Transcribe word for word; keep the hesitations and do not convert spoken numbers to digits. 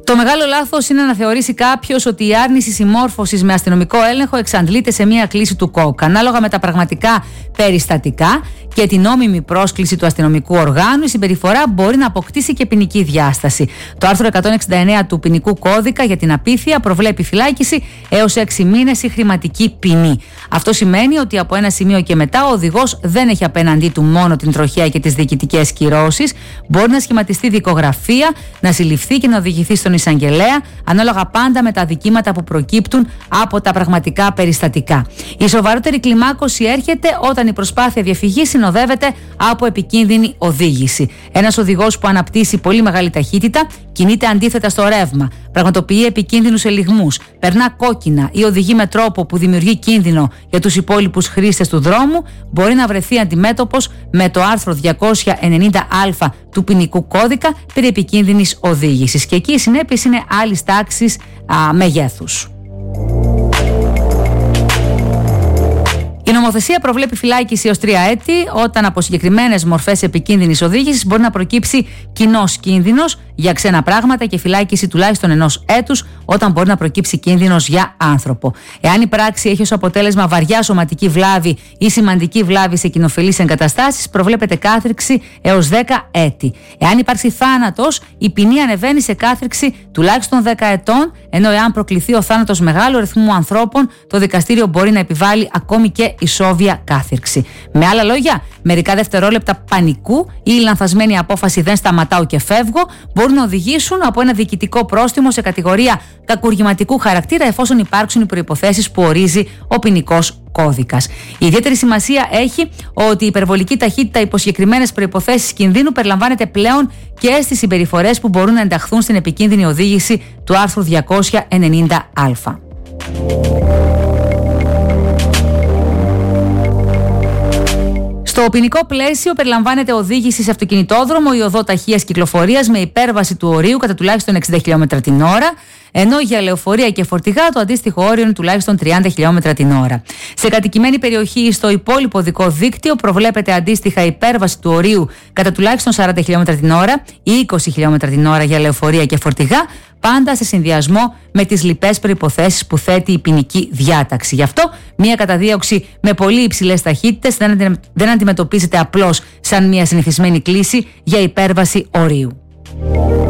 Το μεγάλο λάθος είναι να θεωρήσει κάποιος ότι η άρνηση συμμόρφωσης με αστυνομικό έλεγχο εξαντλείται σε μία κλήση του ΚΟΚ. Ανάλογα με τα πραγματικά περιστατικά και την νόμιμη πρόσκληση του αστυνομικού οργάνου, η συμπεριφορά μπορεί να αποκτήσει και ποινική διάσταση. Το άρθρο εκατόν εξήντα εννέα του ποινικού κώδικα για την απίθεια προβλέπει φυλάκιση έως έξι μήνες ή χρηματική ποινή. Αυτό σημαίνει ότι από ένα σημείο και μετά ο οδηγός δεν έχει απέναντί του μόνο την τροχαία και τις διοικητικές κυρώσεις. Μπορεί να σχηματιστεί δικογραφία, να συλληφθεί και να οδηγηθεί στον εισαγγελέα, ανάλογα πάντα με τα αδικήματα που προκύπτουν από τα πραγματικά περιστατικά. Η σοβαρότερη κλιμάκωση έρχεται όταν η προσπάθεια διαφυγής συνοδεύεται από επικίνδυνη οδήγηση. Ένας οδηγός που αναπτύσσει πολύ μεγάλη ταχύτητα, κινείται αντίθετα στο ρεύμα, πραγματοποιεί επικίνδυνους ελιγμούς, περνά κόκκινα ή οδηγεί με τρόπο που δημιουργεί κίνδυνο για τους υπόλοιπους χρήστες του δρόμου, μπορεί να βρεθεί αντιμέτωπος με το άρθρο διακόσια ενενήντα α του ποινικού κώδικα περί επικίνδυνης οδήγησης. Και εκεί οι συνέπειες είναι άλλης τάξης α, μεγέθους. Η νομοθεσία προβλέπει φυλάκιση έως τρία έτη όταν από συγκεκριμένες μορφές επικίνδυνης οδήγησης μπορεί να προκύψει κοινός κίνδυνος για ξένα πράγματα και φυλάκιση τουλάχιστον ενός έτους όταν μπορεί να προκύψει κίνδυνος για άνθρωπο. Εάν η πράξη έχει ως αποτέλεσμα βαριά σωματική βλάβη ή σημαντική βλάβη σε κοινοφελείς εγκαταστάσεις, προβλέπεται κάθριξη έως δέκα έτη. Εάν υπάρξει θάνατος, η ποινή ανεβαίνει σε κάθριξη τουλάχιστον δέκα ετών, ενώ εάν προκληθεί ο θάνατος μεγάλου αριθμού ανθρώπων, το δικαστήριο μπορεί να επιβάλλει ακόμη και ισόβια κάθριξη. Με άλλα λόγια, μερικά δευτερόλεπτα πανικού ή η λανθασμένη απόφαση δεν σταματάω και φεύγω μπορούν να οδηγήσουν από ένα διοικητικό πρόστιμο σε κατηγορία κακουργηματικού χαρακτήρα, εφόσον υπάρξουν οι προϋποθέσεις που ορίζει ο ποινικός κώδικας. Η ιδιαίτερη σημασία έχει ότι η υπερβολική ταχύτητα υπό συγκεκριμένες προϋποθέσεις κινδύνου περιλαμβάνεται πλέον και στις συμπεριφορές που μπορούν να ενταχθούν στην επικίνδυνη οδήγηση του άρθρου διακόσια ενενήντα α. Στο ποινικό πλαίσιο περιλαμβάνεται οδήγηση σε αυτοκινητόδρομο ή οδό ταχείας κυκλοφορίας με υπέρβαση του ορίου κατά τουλάχιστον εξήντα χιλιόμετρα την ώρα, ενώ για λεωφορεία και φορτηγά το αντίστοιχο όριο είναι τουλάχιστον τριάντα χιλιόμετρα την ώρα. Σε κατοικημένη περιοχή ή στο υπόλοιπο οδικό δίκτυο προβλέπεται αντίστοιχα υπέρβαση του ορίου κατά τουλάχιστον σαράντα χιλιόμετρα την ώρα ή είκοσι χιλιόμετρα την ώρα για λεωφορεία και φορτηγά, πάντα σε συνδυασμό με τις λοιπές προϋποθέσεις που θέτει η ποινική διάταξη. Γι' αυτό, μια καταδίωξη με πολύ υψηλές ταχύτητες δεν αντιμετωπίζεται απλώς σαν μια συνηθισμένη κλίση για υπέρβαση ορίου.